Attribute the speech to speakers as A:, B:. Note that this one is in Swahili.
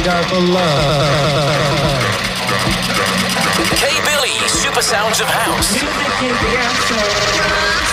A: got the love.
B: K Billy, Super Sounds of House.